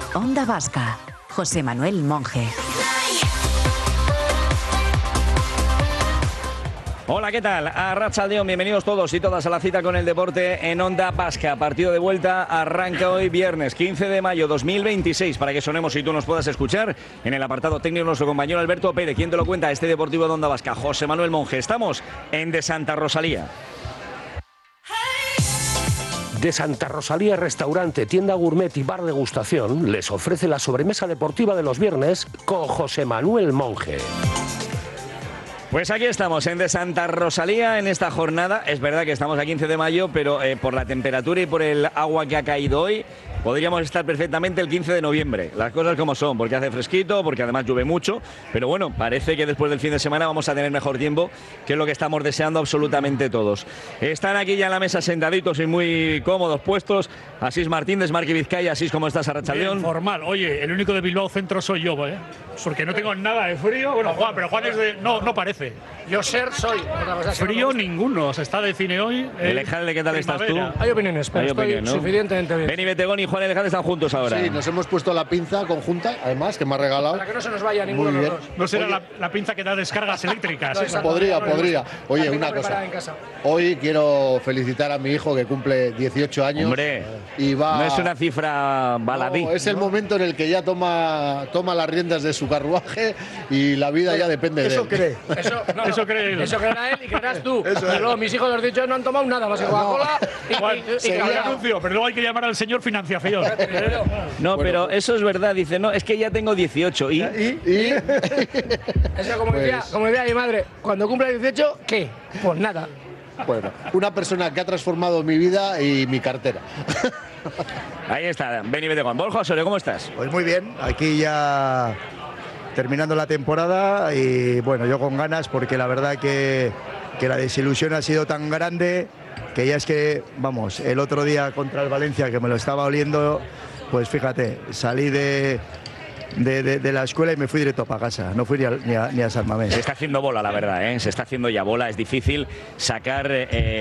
Onda Vasca, José Manuel Monje. Hola, ¿qué tal? Arratsaldeon, bienvenidos todos y todas a la cita con el deporte en Onda Vasca. Partido de vuelta arranca hoy viernes 15 de mayo 2026 para que sonemos y tú nos puedas escuchar. En el apartado técnico nuestro compañero Alberto Pérez. ¿Quién te lo cuenta? Este Deportivo de Onda Vasca, José Manuel Monje. Estamos en De Santa Rosalía. De Santa Rosalía Restaurante, tienda gourmet y bar degustación les ofrece la sobremesa deportiva de los viernes con José Manuel Monje. Pues aquí estamos en De Santa Rosalía en esta jornada. Es verdad que estamos a 15 de mayo, pero por la temperatura y por el agua que ha caído hoy, podríamos estar perfectamente el 15 de noviembre. Las cosas como son, porque hace fresquito, porque además llueve mucho. Pero bueno, parece que después del fin de semana vamos a tener mejor tiempo, que es lo que estamos deseando absolutamente todos. Están aquí ya en la mesa sentaditos y muy cómodos puestos. Asís Martín de Smarky Vizcaya. Asís, ¿cómo estás, Arratsaldeon? Bien, formal. Oye, el único de Bilbao Centro soy yo, ¿eh? Porque no tengo nada de frío. Bueno, Juan, pero Juan es de... No parece. Yo soy. Frío ninguno. Se está de cine hoy. Alejandre, ¿qué tal estás tú? Hay opiniones, pero estoy suficientemente bien. Beni Betegón y Juan Alejandre están juntos ahora. Sí, nos hemos puesto la pinza conjunta, además, que me ha regalado. Para que no se nos vaya ninguno de los dos. No será la pinza que da descargas eléctricas. No, podría. Oye, una cosa. Hoy quiero felicitar a mi hijo que cumple 18 años. Hombre, y va... no es una cifra baladí. No, es el momento en el que ya toma las riendas de su carruaje y la vida ya depende de él. Eso cree él. Eso creerá él y creerás tú. Pero luego mis hijos, los dichos, no han tomado nada más que Coca-Cola y anuncio, pero luego hay que llamar al señor financiación. No, pero eso es verdad. Dice, no, es que ya tengo 18. ¿Y? Eso como decía mi madre, cuando cumple 18, ¿qué? Pues nada. Bueno, una persona que ha transformado mi vida y mi cartera. Ahí está, Beni Betegón. Borja Osorio, ¿cómo estás? Pues muy bien, aquí ya terminando la temporada y bueno, yo con ganas porque la verdad que la desilusión ha sido tan grande que ya es que, vamos, el otro día contra el Valencia que me lo estaba oliendo, pues fíjate, salí de la escuela y me fui directo para casa, no fui ni a San Mamés. Se está haciendo bola, la verdad, ¿eh? Se está haciendo ya bola, es difícil sacar...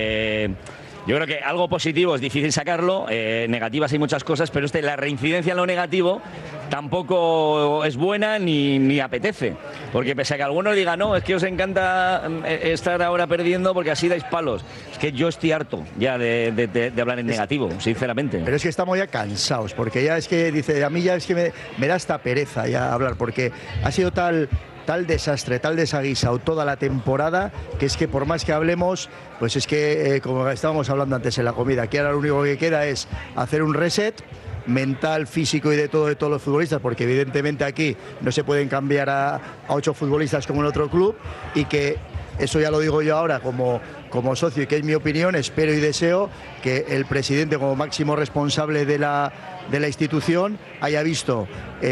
Yo creo que algo positivo es difícil sacarlo, negativas hay muchas cosas, pero la reincidencia en lo negativo tampoco es buena ni apetece. Porque pese a que algunos digan, no, es que os encanta estar ahora perdiendo porque así dais palos. Es que yo estoy harto ya de hablar en negativo, sinceramente. Pero es que estamos ya cansados, porque ya es que, dice, a mí ya es que me da hasta pereza ya hablar, porque ha sido tal desastre, tal desaguisado toda la temporada, que es que por más que hablemos, pues es que, como estábamos hablando antes en la comida, que ahora lo único que queda es hacer un reset mental, físico y de todos los futbolistas, porque evidentemente aquí no se pueden cambiar a 8 futbolistas como en otro club, y que eso ya lo digo yo ahora como socio y que es mi opinión, espero y deseo que el presidente como máximo responsable de la institución haya visto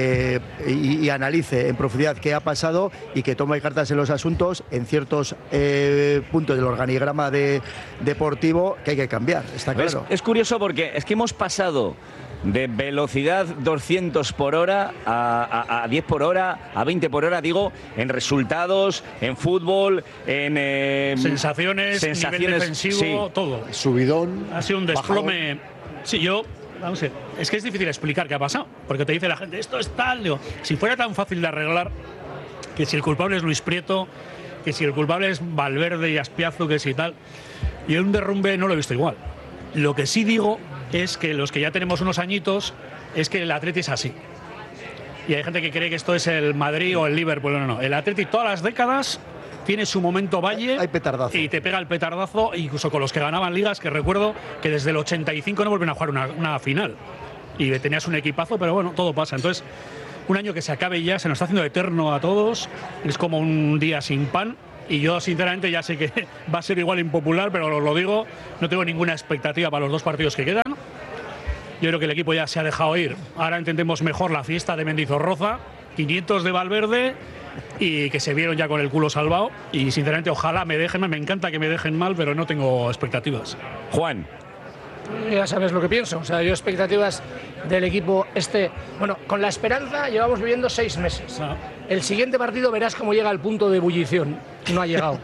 y analice en profundidad qué ha pasado y que tome cartas en los asuntos en ciertos puntos del organigrama deportivo que hay que cambiar, está claro. Es curioso porque es que hemos pasado de velocidad 200 por hora a 10 por hora, a 20 por hora, digo, en resultados, en fútbol, en sensaciones, nivel defensivo, sí. Todo. Subidón. Ha sido un desplome. Sí, vamos a ver, es que es difícil explicar qué ha pasado, porque te dice la gente, esto es tal, digo, si fuera tan fácil de arreglar, que si el culpable es Luis Prieto, que si el culpable es Valverde y Azpiazu, que si tal, yo un derrumbe no lo he visto igual. Lo que sí digo es que los que ya tenemos unos añitos, es que el Atleti es así. Y hay gente que cree que esto es el Madrid o el Liverpool. No. El Atleti todas las décadas tiene su momento valle. Hay petardazo. Y te pega el petardazo, incluso con los que ganaban ligas, que recuerdo que desde el 85 no vuelven a jugar una final. Y tenías un equipazo, pero bueno, todo pasa. Entonces, un año que se acabe ya, se nos está haciendo eterno a todos. Es como un día sin pan. Y yo, sinceramente, ya sé que va a ser igual impopular, pero os lo digo, no tengo ninguna expectativa para los 2 partidos que quedan. Yo creo que el equipo ya se ha dejado ir. Ahora entendemos mejor la fiesta de Mendizorroza, 500 de Valverde y que se vieron ya con el culo salvado. Y, sinceramente, ojalá me dejen mal. Me encanta que me dejen mal, pero no tengo expectativas. Juan. Ya sabes lo que pienso. O sea, yo expectativas del equipo bueno, con la esperanza llevamos viviendo 6 meses. El siguiente partido verás cómo llega al punto de ebullición. No ha llegado.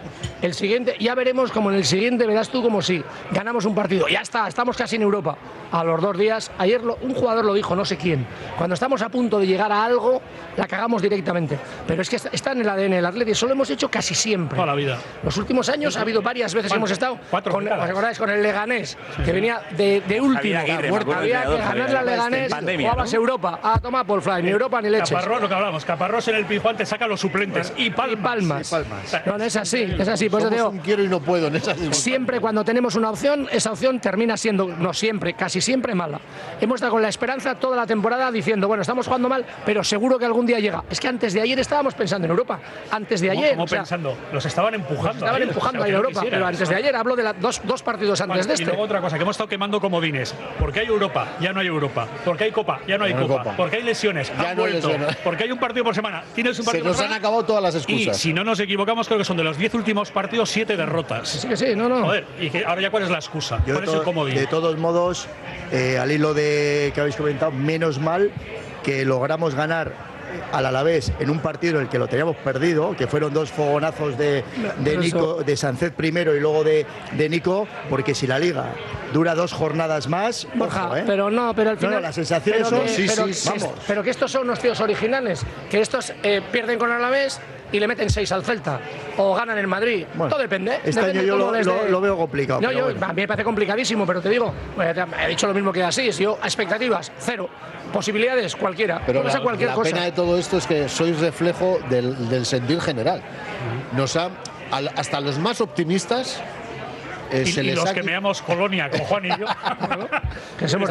El siguiente, ya veremos como en el siguiente, verás tú como si ganamos un partido. Ya está, estamos casi en Europa. A los 2 días, ayer un jugador lo dijo, no sé quién. Cuando estamos a punto de llegar a algo, la cagamos directamente. Pero es que está en el ADN del Atleti, eso lo hemos hecho casi siempre. Toda la vida. Los últimos años ha habido varias veces que hemos estado con, ¿os acordáis? Con el Leganés, que venía de último. Había que ganarle al Leganés, jugabas Europa. Ah, toma Paul Fly, ni Europa ni leches. Caparrós, lo que hablamos, Caparrós en el Pizjuán te saca los suplentes y palmas. No, es así, es así. Pues Somos un quiero y no puedo en esas siempre cuando tenemos una opción, esa opción termina siendo, no siempre, casi siempre mala. Hemos estado con la esperanza toda la temporada diciendo, bueno, estamos jugando mal, pero seguro que algún día llega. Es que antes de ayer estábamos pensando en Europa. Antes de ayer. ¿Cómo pensando? Los estaban empujando. A ir a Europa, pero antes de ayer, hablo de dos partidos antes de este. Y luego otra cosa, que hemos estado quemando comodines. Porque hay Europa, ya no hay Europa. Porque hay Copa, ya no hay Copa. Porque hay lesiones, han vuelto. Porque hay un partido por semana. Tienes un partido Se nos han acabado todas las excusas. Y si no nos equivocamos, creo que son de los 10 últimos partidos, 7 derrotas. Sí, que sí, no. Joder, y que ahora ya cuál es la excusa. ¿Cuál es el comodín? De todos modos, al hilo de que habéis comentado, menos mal que logramos ganar al Alavés en un partido en el que lo teníamos perdido, que fueron 2 fogonazos de Nico, de Sánchez primero y luego de Nico, porque si la Liga dura 2 jornadas más, Borja, ojo, pero al final las sensaciones son vamos. Pero que estos son unos tíos originales, que estos pierden con el Alavés y le meten 6 al Celta o ganan en Madrid. Bueno, todo depende. Este año yo lo veo complicado. No, a mí me parece complicadísimo, pero te digo, he dicho lo mismo que Asís, yo a expectativas 0, posibilidades cualquiera. Pero la pena de todo esto es que sois reflejo del sentir general. Hasta los más optimistas y los que meamos Colonia, como Juan y yo, que somos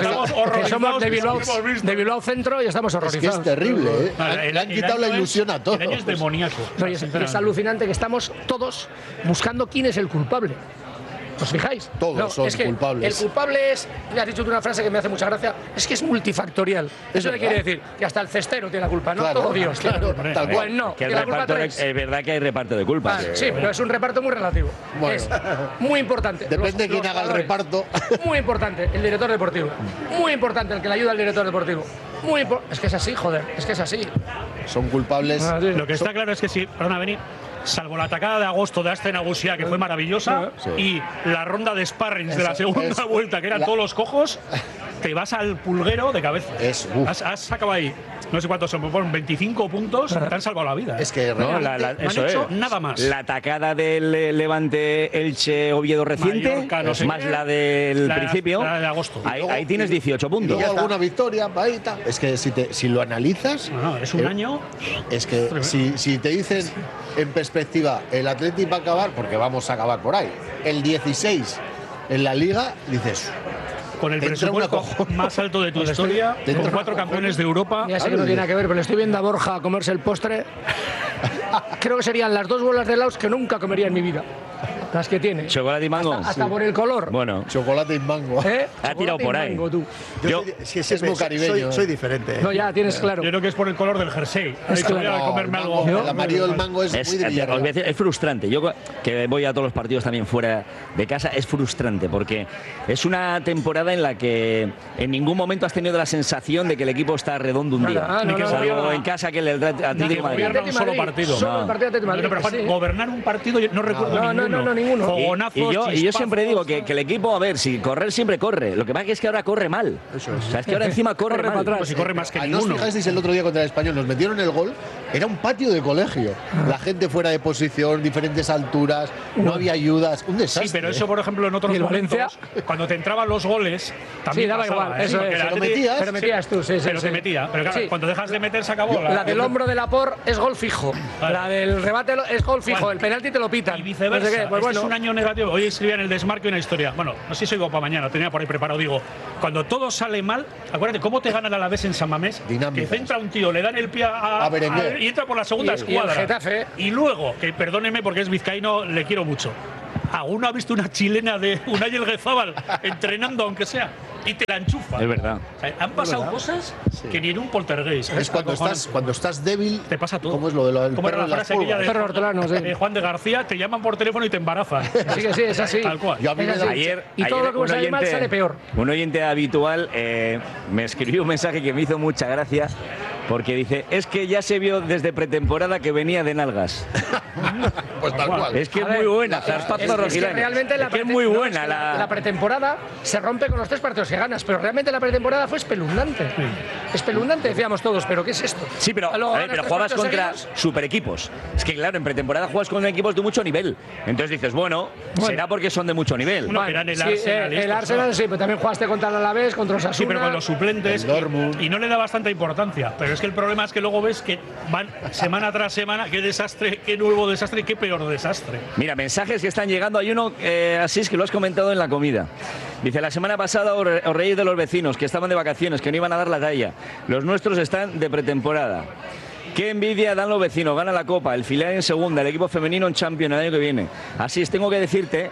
de Bilbao Centro y estamos horrorizados. Es que es terrible, le han quitado la ilusión a todos. El año es demoníaco. Es alucinante que estamos todos buscando quién es el culpable. ¿Os fijáis? Todos son culpables. El culpable es, has dicho tú una frase que me hace mucha gracia, es que es multifactorial. Eso le quiere decir que hasta el cestero tiene la culpa, no todo Dios. Claro, tal cual. Pues no, que es verdad que hay reparto de culpas. Sí, pero es un reparto muy relativo. Bueno. Es muy importante. Depende de quién haga el reparto. Muy importante, el director deportivo. Muy importante, el que le ayuda al director deportivo. Es que es así, joder, es que es así. Son culpables. Lo que está claro es que si, perdona, Beni, salvo la atacada de agosto de Asten Agusia, que fue maravillosa, y la ronda de sparrings de la segunda vuelta, que eran todos los cojos, te vas al pulguero de cabeza. Has sacado ahí, no sé cuántos son, 25 puntos, te han salvado la vida. Es que no han hecho nada más. La atacada del Levante Elche Oviedo reciente, Mallorca, no sé más la del principio, la de agosto. Ahí tienes 18 puntos. Y alguna victoria, ahí está. Es que si lo analizas, es un año. Es que si te dicen en perspectiva, el Atleti va a acabar, porque vamos a acabar por ahí, el 16 en la Liga, dices, con el presupuesto más alto de tu historia, con 4 campeones de Europa. Ya sé que no tiene nada que ver, pero le estoy viendo a Borja comerse el postre. Creo que serían las 2 bolas de Laos que nunca comería en mi vida. Las que tiene. ¿Chocolate y mango? Hasta por el color. Bueno. Chocolate y mango. Ha tirado por ahí. Mango, es muy caribeño. Soy diferente. No, ya tienes claro. Yo creo que es por el color del jersey. Es claro. Comerme algo. El amarillo del mango es muy de es frustrante. Yo que voy a todos los partidos también fuera de casa, es frustrante porque es una temporada en la que en ningún momento has tenido la sensación de que el equipo está redondo un día. Salvo en casa que el Atlético de Madrid. Un solo partido. Solo el partido de Madrid. Pero gobernar un partido no recuerdo ninguno. Y yo siempre digo que el equipo, a ver, si correr siempre corre. Lo que pasa es que ahora corre mal. Eso es. O sea, es que ahora encima corre mal. Para atrás. Pues si corre más que ninguno. ¿No os fijasteis el otro día contra el Español? Nos metieron el gol. Era un patio de colegio. La gente fuera de posición, diferentes alturas, no había ayudas. Un desastre. Sí, pero eso, por ejemplo, en otros momentos, cuando te entraban los goles, también daba pasaba, igual. Eso es. Pero metías tú, sí. Pero te metía. Pero claro, cuando dejas de meter, se acabó. La del hombro de Laporte es gol fijo. La del rebate es gol fijo. El penalti te lo pitan. Y viceversa. Pues bueno. Es un año negativo. Hoy escribía en el Desmarque una historia. Bueno, no sé si soy para mañana, tenía por ahí preparado. Digo, cuando todo sale mal, acuérdate cómo te gana el Alavés en San Mamés. Dinámicas. Que centra un tío, le dan el pie a Berenguer y entra por la segunda escuadra. Y el Getafe. Y luego, que perdóneme porque es vizcaíno, le quiero mucho. ¿Alguno ha visto una chilena de Unai Elguezábal entrenando, aunque sea? Y te la enchufa. Es verdad. O sea, han pasado cosas que ni en un poltergeist. Es cuando estás débil. Te pasa todo. ¿Cómo es lo del perro de las pulgas? Perro hortelano, sí. De Juan de García, te llaman por teléfono y te embarazan. Sí, que sí, es así. Tal cual. Ayer todo lo que sale mal sale peor. Un oyente habitual me escribió un mensaje que me hizo mucha gracia Porque dice, es que ya se vio desde pretemporada que venía de nalgas. Pues tal cual. Es que es muy buena, zarpazo rojilán. Realmente Es que es muy buena la pretemporada se rompe con los 3 partidos que ganas, pero realmente la pretemporada fue espeluznante. Espeluznante, decíamos todos, pero ¿qué es esto? Sí, pero, Luego a ver, ganas pero 3 jugabas partidos contra seguidos. super equipos. Es que claro, en pretemporada juegas con equipos de mucho nivel. Entonces dices, bueno, será porque son de mucho nivel. Bueno, que eran el Sí, Arsenal. el Arsenal sí, pero también jugaste contra el Alavés, contra los Sí, Asuna. pero con los suplentes y no le da bastante importancia. Pero es que el problema es que luego ves que van semana tras semana, qué desastre, qué nuevo desastre y qué peor desastre. Mira, mensajes que están llegando. Hay uno, Asís, que lo has comentado en la comida. Dice, la semana pasada os reíais de los vecinos que estaban de vacaciones, que no iban a dar la talla. Los nuestros están de pretemporada. Qué envidia dan los vecinos, gana la Copa, el filial en segunda, el equipo femenino en Champions el año que viene. Así es, tengo que decirte,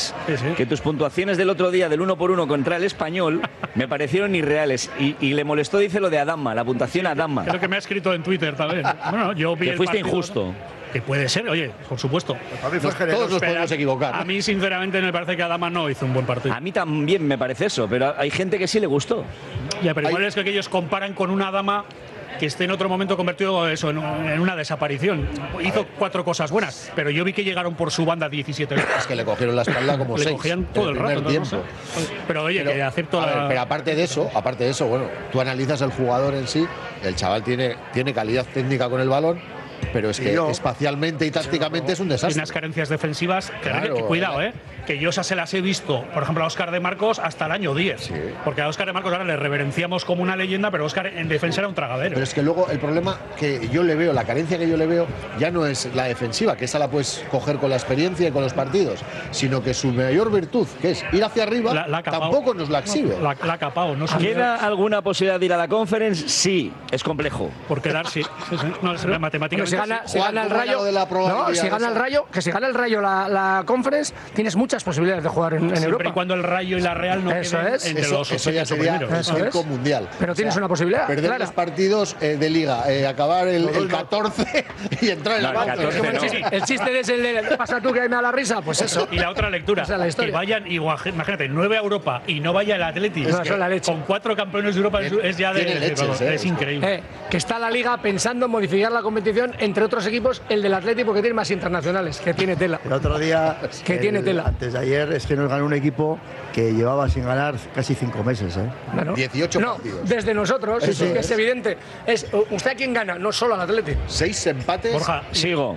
que tus puntuaciones del otro día del 1-1 contra el Español me parecieron irreales. Y le molestó, dice, lo de Adama, la puntuación Adama. Creo que me ha escrito en Twitter también. Bueno, yo vi Que el fuiste partido, injusto. ¿no? Que puede ser, oye, por supuesto. Todos nos podemos equivocar. A mí, sinceramente, me parece que Adama no hizo un buen partido. A mí también me parece eso, pero hay gente que sí le gustó. Ya, pero igual es que ellos comparan con una Adama que esté en otro momento convertido eso en una desaparición. Hizo 4 cosas buenas, pero yo vi que llegaron por su banda 17 veces. Es que le cogieron la espalda como Le 6. cogían todo el rato. Tiempo. No sé. Pero oye, que acepto a ver, la... pero aparte de eso, bueno, tú analizas el jugador en sí, el chaval tiene calidad técnica con el balón, pero es que espacialmente y tácticamente es un Hay desastre. unas carencias defensivas que, Claro, que cuidado, que yo esas se las he visto, por ejemplo, a Óscar de Marcos hasta el año 10. Sí. Porque a Óscar de Marcos ahora le reverenciamos como una leyenda, pero Óscar en defensa era un tragadero. Pero es que luego el problema que yo le veo, la carencia que yo le veo, ya no es la defensiva, que esa la puedes coger con la experiencia y con los partidos, sino que su mayor virtud, que es ir hacia arriba, La ha capao. tampoco nos la exhibe. La ha capao, ¿no? ¿Queda alguna posibilidad de ir a la Conference? Sí, es complejo. Por quedar, sí. No, es matemáticamente. Si gana el ¿cómo Rayo, lo de la probabilidad si gana esa? el Rayo, que si gana el Rayo la Conference, tienes muchas posibilidades de jugar en Siempre Europa. y cuando el Rayo y la Real no Eso queden es. entre los Eso ya 8 sería primeros. Eso circo es. mundial. Pero tienes una posibilidad, Perder clara. los partidos de Liga, acabar el 14 y entrar en la No, el Conference. 14 no. El chiste de ese pasa tú que me da la risa, pues eso. Y la otra lectura, Esa es la historia. que vayan, imagínate, 9 a Europa y no vaya el Atleti, Eso es la leche. con 4 campeones de Europa es ya de... Tiene leches, es increíble. Que está la Liga pensando en modificar la competición, entre otros equipos, el del Atleti, porque tiene más internacionales, que tiene tela. El otro día, Que tiene tela. antes de ayer, es que nos ganó un equipo que llevaba sin ganar casi 5 meses. Claro. 18 no, partidos. desde nosotros, Eso que es es. evidente. ¿Usted a quién gana? No solo al Atleti. 6 empates. Borja, Sigo.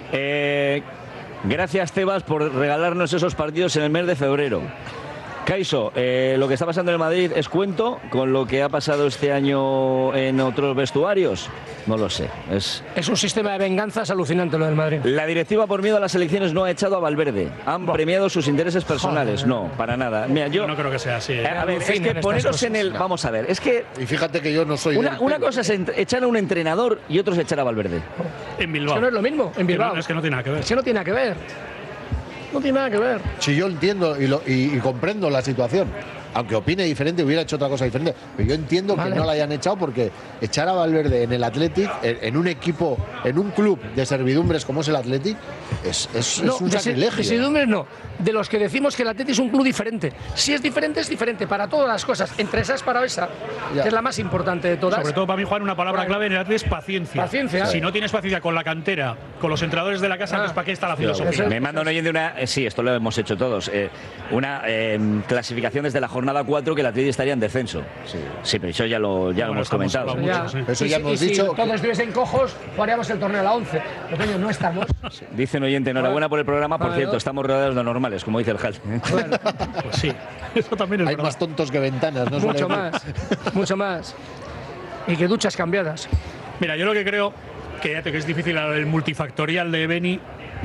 Gracias, Tebas, por regalarnos esos partidos en el mes de febrero. Caiso, lo que está pasando en el Madrid es cuento con lo que ha pasado este año en otros vestuarios. No lo sé. Es un sistema de venganzas alucinante lo del Madrid. La directiva, por miedo a las elecciones, no ha echado a Valverde. Han premiado sus intereses personales. Joder. No, para nada. Mira, yo no creo que sea así. a ver, es Alucinan que estas poneros en cosas. el. Vamos a ver, es que Y fíjate que yo no soy. una del cosa es echar a un entrenador y otro es echar a Valverde. En Es Bilbao. que no es lo mismo en Bilbao. Es que no tiene nada que ver. Es que no tiene nada que ver. No tiene nada que ver. Si yo entiendo y comprendo la situación, aunque opine diferente, hubiera hecho otra cosa diferente. Pero yo entiendo Vale. que no la hayan echado porque echar a Valverde en el Athletic, en un equipo, en un club de servidumbres como es el Athletic, es un sacrilegio. Decidumbres no. De los que decimos que el Atleti es un club diferente. Si es diferente para todas las cosas. Entre esas para esa, Ya. que es la más importante de todas. Sobre todo para mí, Juan, una palabra clave en el Atleti es paciencia. Paciencia. Si no tienes paciencia con la cantera, con los entrenadores de la casa, entonces ¿para qué está la filosofía? Eso. Me manda un oyente sí, esto lo hemos hecho todos. Una clasificación desde la jornada 4 que el Atleti estaría en descenso. Sí, pero eso ya lo hemos estamos comentado. hablando Ya. mucho, sí. Eso ya Y hemos si dicho. todos estuviesen cojos, jugaríamos el torneo a la 11. Pero coño, no estamos. Dice un oyente, enhorabuena por el programa. Por Vale, cierto, ¿no? estamos rodeados de normales, como dice el Hal. Bueno, Pues sí, eso también es Hay verdad. más tontos que ventanas, ¿no? mucho Suele decir. más. Mucho más. Y que duchas cambiadas. Mira, yo lo que creo, que es difícil el multifactorial de Beni.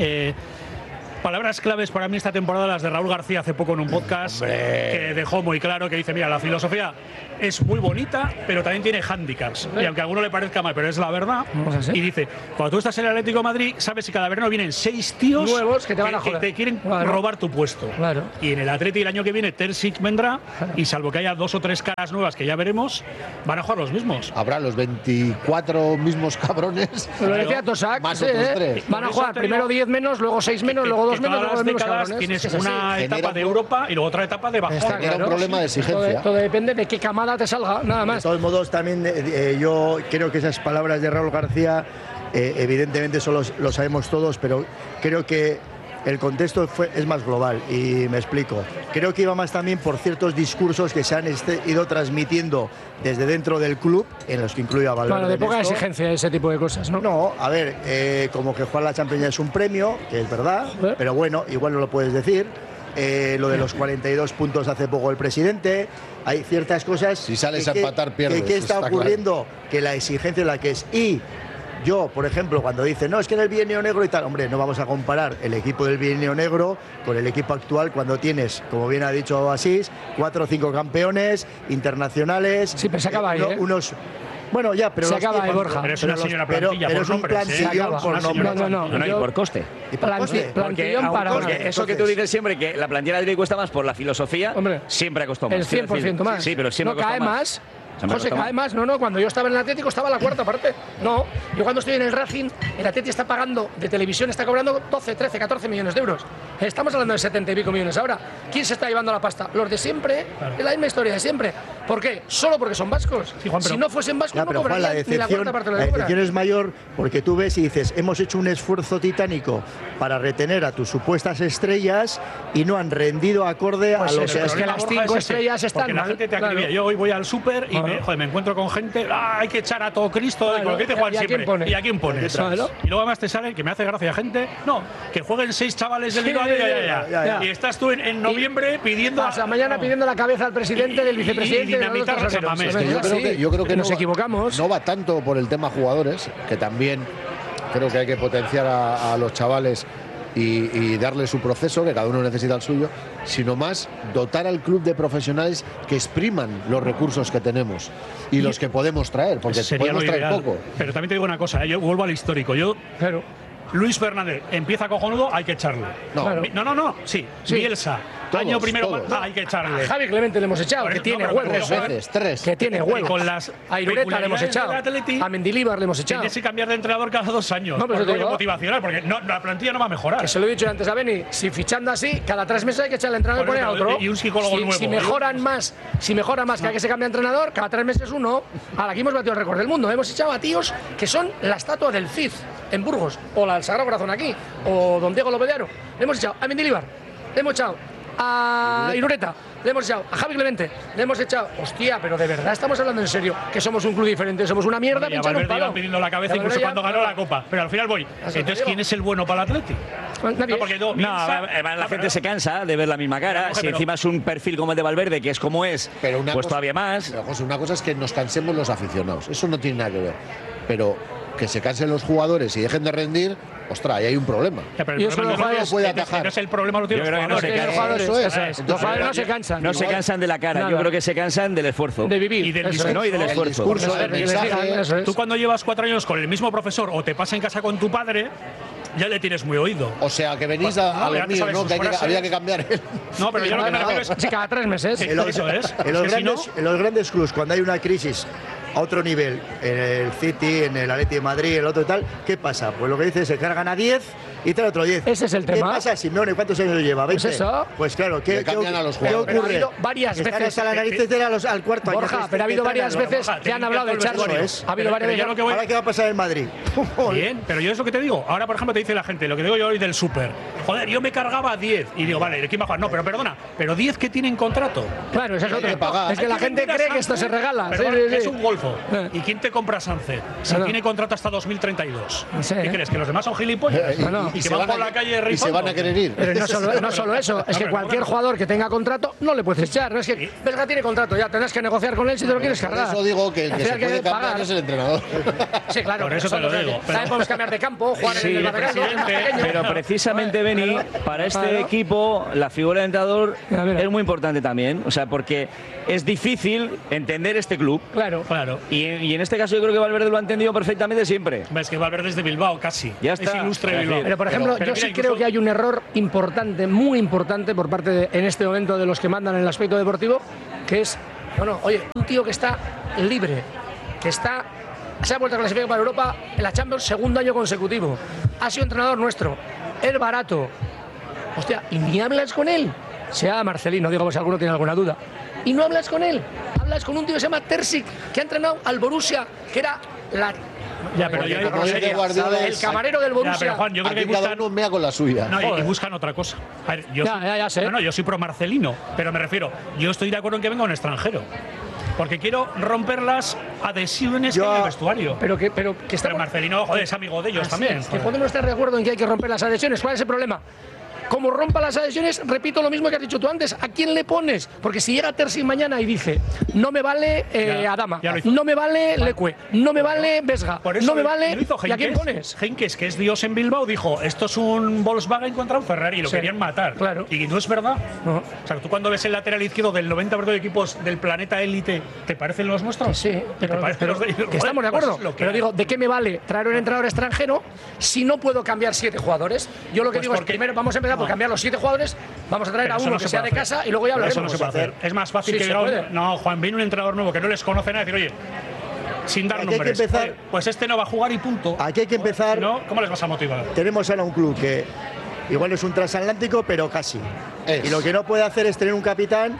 Palabras claves para mí esta temporada, las de Raúl García hace poco en un podcast, que dejó muy claro que dice, mira, la filosofía es muy bonita, pero también tiene hándicaps. Y aunque a alguno le parezca mal, pero es la verdad. Vamos a ser. Y dice, cuando tú estás en el Atlético de Madrid, sabes que cada verano vienen 6 tíos Nuevos que te van a joder. te quieren Claro. robar tu puesto. Claro. Y en el Atlético el año que viene Terzic vendrá y salvo que haya 2 o 3 caras nuevas que ya veremos, van a jugar los mismos. Habrá los 24 mismos cabrones. Lo decía Tosak. Más sí, otros ¿eh? 3. Van a Por eso jugar te primero digo 10 menos, luego 6 menos, luego los que menos, todas luego las los mismos décadas cabrones. tienes Es que es una así. etapa de Europa y luego otra etapa de bajón. Está Genera claro. un problema de exigencia. Todo depende de qué camada te salga, nada De más. todos modos, también yo creo que esas palabras de Raúl García, evidentemente eso lo sabemos todos, pero creo que el contexto es más global y me explico. Creo que iba más también por ciertos discursos que se han ido transmitiendo desde dentro del club, en los que incluye a Valverde. Claro, de poca en esto. exigencia ese tipo de cosas, ¿no? No, a ver, como que jugar la Champions es un premio, que es verdad, pero bueno, igual no lo puedes decir. Lo de los 42 puntos hace poco el presidente. Hay ciertas cosas. Si sales a empatar, pierdes. ¿Qué está ocurriendo? Que la exigencia es la que es. Y yo, por ejemplo, cuando dicen, no, es que en el bienio negro y tal, hombre, no vamos a comparar el equipo del bienio negro con el equipo actual cuando tienes, como bien ha dicho Asís, 4 o 5 campeones internacionales. Sí, pero se acaba ahí, ¿eh? Bueno, ya, pero se los acaba, tiempos- Borja. Pero es una señora pero plantilla por es un nombres, ¿eh? plantillón Se acaba. por Una nombres. señora No, Y yo- por coste. ¿Y por coste? Plantillón para Porque nada. eso que tú dices siempre, que la plantilla del Atlético cuesta más por la filosofía, Hombre, siempre ha costado más. El quiero 100% decir. más. Sí, pero siempre no ha cae costado más. Siempre ha José, costado cae más. No, cuando yo estaba en el Atlético estaba la cuarta parte. No, yo cuando estoy en el Racing, el Atlético está pagando de televisión, está cobrando 12, 13, 14 millones de euros. Estamos hablando de 70 y pico millones ahora. ¿Quién se está llevando la pasta? Los de siempre, es la misma historia de siempre. ¿Por qué? Solo porque son vascos. Sí, Juan, pero- si no fuesen vascos, Ya, no pero Juan, cobrarían ni la cuarta parte de la la decepción es mayor porque tú ves y dices, hemos hecho un esfuerzo titánico para retener a tus supuestas estrellas y no han rendido acorde Pues a lo eso, que es has que El las problema, 5 Borja, es ese, estrellas están porque la mal, gente te claro. acribilla. Yo hoy voy al súper y Claro. me encuentro con gente, hay que echar a todo Cristo, Claro. y con lo que dice Juan ¿Y a quién siempre. pones? ¿Y a quién pones? Claro. Y luego además te sale, que me hace gracia gente, no, que jueguen 6 chavales del Bilbao, ya. y estás tú en noviembre pidiendo... Hasta mañana pidiendo la cabeza al presidente, del vicepresidente, y dinamitar de los San otros Mamés. aseros. Yo creo que nos no va- equivocamos. No va tanto por el tema jugadores, que también creo que hay que potenciar a los chavales y darle su proceso, que cada uno necesita el suyo, sino más dotar al club de profesionales que expriman los recursos que tenemos y los que podemos traer, porque Sería lo podemos traer ideal. poco. Pero también te digo una cosa, yo vuelvo al histórico. Claro. Luis Fernández empieza cojonudo, hay que echarle. No, Claro. No, sí. Bielsa, Todos, año primero, todos. hay que echarle. A Javi Clemente le hemos echado, Por que eso, tiene no, pero huevos. Tres veces, tres. Que tiene huevos. Con las A Irureta le hemos peculiaridades echado. del Atleti, A Mendilibar le hemos echado. tienes que cambiar de entrenador cada 2 años. No, pero por eso te rollo digo. motivacional, porque la plantilla no va a mejorar. Que se lo he dicho antes a Beni, si fichando así, cada 3 meses hay que echarle entrenador y Por poner a eso, otro. y un psicólogo nuevo. Si mejoran más, que hay que se cambie de entrenador, cada 3 meses uno. Ahora aquí hemos batido el récord del mundo. Hemos echado a tíos que son la estatua del Cid en Burgos, o la del Sagrado Corazón aquí, o don Diego Lopediano. Le hemos echado a Mendilibar, le hemos echado a Irureta, le hemos echado a Javi Clemente, le hemos echado. Hostia, pero de verdad estamos hablando en serio, que somos un club diferente, somos una mierda, Y a pinchar un Valverde palo. iban pidiendo la cabeza Y a incluso Valverde cuando ya- ganó la Copa. Pero al final voy. te Entonces, digo. ¿quién es el bueno para el Atleti? Nadie. No, porque No, la gente se cansa de ver la misma cara. Pero, Si pero- encima es un perfil como el de Valverde, que es como es, Pero una pues cosa- todavía más. Pero, José, una cosa es que nos cansemos los aficionados, eso no tiene nada que ver. Pero que se cansen los jugadores y dejen de rendir, ostras, ahí hay un problema. Ya, pero Y el eso problema los no jugadores puede es- atajar. no es el problema, lo tienen Yo los creo que no jugadores. se Los cansan. jugadores, Eso es. eso es. Los jugadores no se cansan. No se cansan de la cara, yo Nada. creo que se cansan del esfuerzo. De vivir. Y del eso discurso, es. ¿no? Y del El esfuerzo. discurso, Eso el es, mensaje. eso es. Tú cuando llevas 4 años con el mismo profesor o te pasa en casa con tu padre, ya le tienes muy oído. O sea, que venís No, a ya los te míos, sabes ¿no? sus Que frases. había que cambiar el. No, pero yo lo que me refiero es… Sí, cada 3 meses. Sí, eso es. En los, Es que si no- grandes, en los grandes clubs, cuando hay una crisis a otro nivel, en el City, en el Atleti de Madrid, el otro y tal, ¿qué pasa? Pues lo que dice, se cargan a 10 y trae otro 10. Ese es el ¿Qué tema. pasa, Simeone? ¿Cuántos años lleva? ¿20? Pues eso. Pues claro, Le ¿qué cambian a los ¿qué jugadores. ocurre? Ha habido varias Están veces- hasta las narices de ir al cuarto año. Borja, que pero ha habido están varias a lo veces mejor. que han hablado de limpiar todo el echarlo. vestuario. Ha habido Pero- varias pero yo veces. lo que voy- ¿Ahora qué va a pasar en Madrid? Bien, pero yo es lo que te digo. Ahora, por ejemplo, te dice la gente, lo que digo yo hoy del súper. Joder, yo me cargaba 10. Y digo, vale, ¿quién va a jugar? No, pero perdona, pero 10 que tienen contrato. Claro, esa es Hay otra. que pagar. Es que Hay la gente vender a cree que esto se Sánchez. regala. Sí, Perdón, sí, sí. es un golfo. Eh. ¿Y quién te compra a Sánchez? Si No. tiene contrato hasta 2032. No sé, ¿Qué ¿eh? crees? ¿Que los demás son gilipollas? No. Y que se van por a- la calle y se rifando. van a querer ir. Pero no solo eso, es que Hombre, cualquier hombre. jugador que tenga contrato no le puedes echar. No es que Vesga tiene contrato, ya tendrás que negociar con él si te lo quieres Por cargar. eso digo que el Al que se final puede que cambiar pagar. es el entrenador. Sí, claro. Por eso te lo nosotros, digo, pero- También podemos cambiar de campo, jugar Sí, en el el Barragán, que es más presidente, pequeño. Pero precisamente, Beni, para este Claro. equipo, la figura del entrenador Mira, mira. es muy importante también. O sea, porque es difícil entender este club. Claro. Claro. Y en este caso yo creo que Valverde lo ha entendido perfectamente siempre. Ves que Valverde es de Bilbao, casi. Ya Es está. ilustre Es Bilbao. decir, Pero por ejemplo, Pero yo mira, sí incluso- creo que hay un error importante, muy importante por parte en este momento de los que mandan en el aspecto deportivo, que es, bueno, oye, un tío que está libre, que se ha vuelto a clasificar para Europa en la Champions segundo año consecutivo, ha sido entrenador nuestro, es barato, hostia, y ni hablas con él. Sea Marcelino, digo, si alguno tiene alguna duda. Y no hablas con él. Hablas con un tío que se llama Terzic, que ha entrenado al Borussia, que era la... Ya, pero yo el camarero del Borussia. Ya, pero Juan, yo creo que cada uno mea con la suya. No, y buscan otra cosa. A ver, Ya sé. No, yo soy pro Marcelino, pero me refiero, yo estoy de acuerdo en que venga un extranjero. Porque quiero romper las adhesiones que hay en el vestuario. Pero Marcelino, joder, es amigo de ellos también. Que podemos estar de acuerdo en que hay que romper las adhesiones. ¿Cuál es el problema? Como rompa las adhesiones, repito lo mismo que has dicho tú antes. ¿A quién le pones? Porque si llega Terzic mañana y dice, no me vale Adama, no me vale Leque, no me vale Vesga, no me vale. ¿Y a quién pones? Henkes, que es Dios en Bilbao, dijo, esto es un Volkswagen contra un Ferrari, y lo querían matar. Claro. Y no es verdad. No. O sea, tú cuando ves el lateral izquierdo del 90% de equipos del planeta élite, ¿te parecen los nuestros? Sí, pero que estamos de Pues acuerdo. Pero digo, ¿de qué me vale traer un entrenador extranjero si no puedo cambiar 7 jugadores? Yo lo que digo es, primero vamos a empezar por cambiar los 7 jugadores. Vamos a traer a uno que sea de casa y luego ya hablaremos. Eso no se puede hacer. Es más fácil que no, Juan, viene un entrenador nuevo que no les conoce nada y decir, oye, sin dar nombres, hay que empezar, pues este no va a jugar y punto. Aquí hay que empezar. Si no, ¿cómo les vas a motivar? Tenemos ahora un club que igual es un transatlántico, pero casi. Y lo que no puede hacer es tener un capitán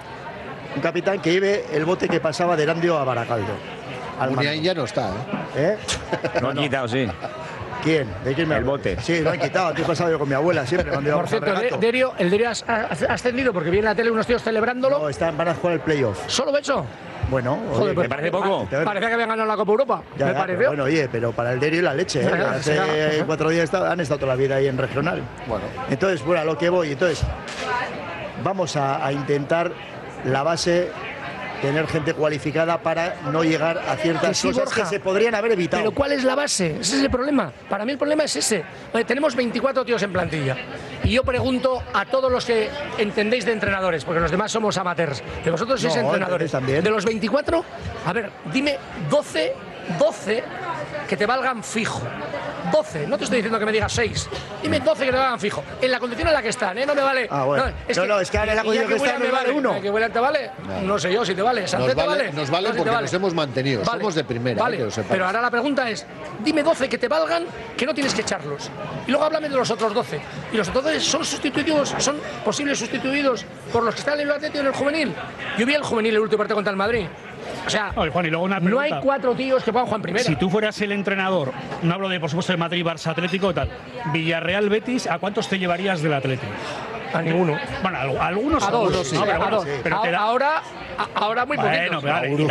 que lleve el bote que pasaba de Erandio a Baracaldo. Muniain ya no está, ¿Eh? Lo han quitado, sí. ¿Quién? ¿De quién me El bote. Sí, lo han quitado. Antes pasado yo con mi abuela siempre. Por cierto, el Derio ha ascendido porque vi en la tele unos tíos celebrándolo. No, van a jugar el playoff. ¿Solo eso? Bueno, joder, oye, pues, ¿me parece poco? Parecía que habían ganado la Copa Europa. Me pareció. Bueno, oye, pero para el Derio la leche. Hace 4 días han estado toda la vida ahí en regional. Bueno. Entonces, bueno, a lo que voy. Entonces, vamos a intentar la base, tener gente cualificada para no llegar a ciertas cosas Borja, que se podrían haber evitado. Pero ¿cuál es la base? Ese es el problema. Para mí el problema es ese. Tenemos 24 tíos en plantilla. Y yo pregunto a todos los que entendéis de entrenadores, porque los demás somos amateurs, que vosotros sois entrenadores. También. De los 24, a ver, dime 12 que te valgan fijo. 12, no te estoy diciendo que me digas 6. Dime 12 que te valgan fijo. En la condición en la que están, ¿eh? No me vale. Ah, bueno. Es que ahora en la condición que están me vale uno. ¿Que Willian te vale? No sé yo si te vale. ¿Sánchez te vale? Nos vale porque nos hemos mantenido. Vale. Somos de primera. Vale. Pero ahora la pregunta es, dime 12 que te valgan, que no tienes que echarlos. Y luego háblame de los otros 12. Y los otros 12 son sustituidos, son posibles sustituidos por los que están en el Atlético y en el juvenil. Yo vi el juvenil el último partido contra el Madrid. O sea, Oye, Juan, y luego una no hay 4 tíos que puedan jugar en primera. Si tú fueras el entrenador, no hablo de, por supuesto, de Madrid, Barça, Atlético y tal, Villarreal, Betis, ¿a cuántos te llevarías del Atlético? A ninguno. Bueno, algunos a dos, sí. no, Pero a dos. pero te da... Ahora muy poquitos.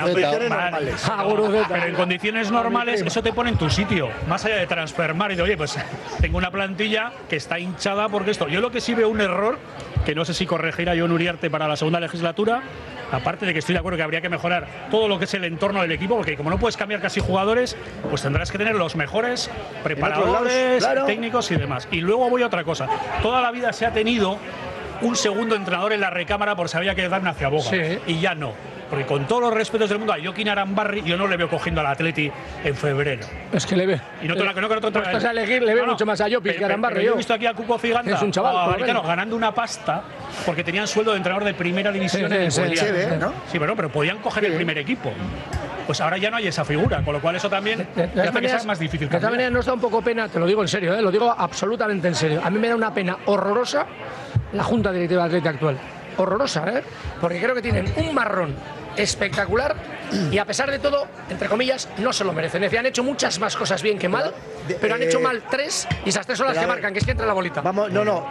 Pero en condiciones normales eso te pone en tu sitio, más allá de Transfermar y de, oye, pues tengo una plantilla que está hinchada porque esto. Yo lo que sí veo un error, que no sé si corregirá Jon Uriarte para la segunda legislatura, aparte de que estoy de acuerdo que habría que mejorar todo lo que es el entorno del equipo, porque como no puedes cambiar casi jugadores, pues tendrás que tener los mejores preparadores, técnicos y demás. Y luego voy a otra cosa. Toda la vida se ha tenido un segundo entrenador en la recámara por si había que dar una ciaboga. Sí. Y ya no. Porque con todos los respetos del mundo a Joaquín Arambarri, yo no le veo cogiendo al Atleti en febrero. Es que le ve. Y no te lo Estás a elegir, le ve mucho más a Jopi que a Arambarri. Yo he visto aquí a Cuco Figanda, es un chaval, ganando una pasta porque tenían sueldo de entrenador de primera división. ¿no? Sí, pero podían coger el primer equipo. Pues ahora ya no hay esa figura, con lo cual eso también hace que sea más difícil. De todas maneras, nos da un poco pena, te lo digo en serio, lo digo absolutamente en serio. A mí me da una pena horrorosa la Junta Directiva de Atleti actual. Horrorosa, porque creo que tienen un marrón espectacular y a pesar de todo, entre comillas, no se lo merecen. Es decir, han hecho muchas más cosas bien que mal, pero han hecho mal 3 y esas 3 son las que marcan, que es que entra la bolita. Vamos,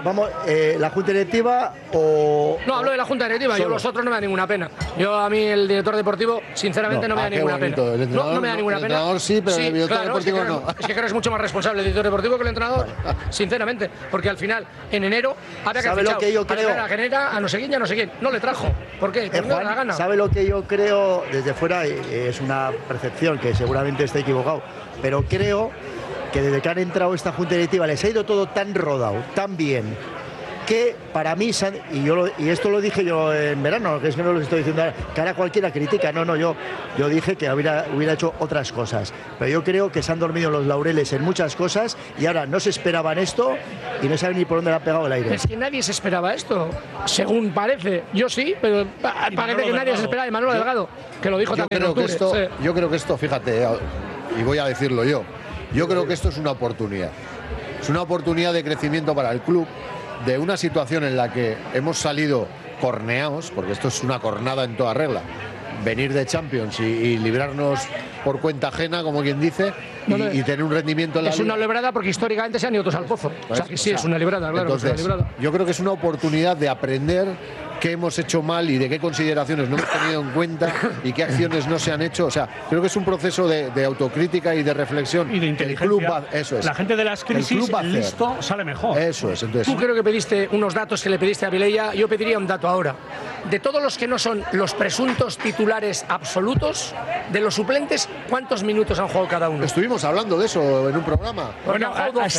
la Junta Directiva o... No, hablo de la Junta Directiva, yo los otros no me da ninguna pena. Yo a mí el director deportivo, sinceramente, no me da ninguna pena. No me da ninguna pena. El entrenador sí, pero el director deportivo no. Es que eres mucho más responsable el director deportivo que el entrenador, sinceramente, porque al final, en enero, había que fichar a Genera, a no sé quién y a no sé quién. No le trajo. ¿Por qué? Porque no le da la gana. ¿Sabe lo que yo creo desde fuera? Es una percepción que seguramente está equivocado, pero creo que desde que han entrado esta Junta Directiva les ha ido todo tan rodado, tan bien, que para mí, y esto lo dije yo en verano, que es que no lo estoy diciendo ahora, que ahora cualquiera critica, yo dije que hubiera hecho otras cosas, pero yo creo que se han dormido los laureles en muchas cosas y ahora no se esperaban esto y no saben ni por dónde le ha pegado el aire. Es que nadie se esperaba esto, según parece. Yo sí, pero parece que nadie se esperaba. Y Manolo Delgado, que lo dijo también en octubre. Yo creo que esto, fíjate, y voy a decirlo yo creo que esto es una oportunidad. Es una oportunidad de crecimiento para el club. de una situación en la que hemos salido corneados, porque esto es una cornada en toda regla, venir de Champions y librarnos por cuenta ajena, como quien dice, y tener un rendimiento en la Es liga. una librada porque históricamente se han ido todos al pozo. O sea, que sí, es una librada, claro. Entonces, es una librada. yo creo que es una oportunidad de aprender qué hemos hecho mal y de qué consideraciones no hemos tenido en cuenta y qué acciones no se han hecho. O sea, creo que es un proceso de autocrítica y de reflexión. Y de inteligencia. Eso es. La gente de las crisis, listo, sale mejor. Eso es. Entonces, Tú creo que pediste unos datos que le pediste a Vilella. Yo pediría un dato ahora. De todos los que no son los presuntos titulares absolutos, de los suplentes, ¿cuántos minutos han jugado cada uno? estuvimos hablando de eso en un programa. Bueno,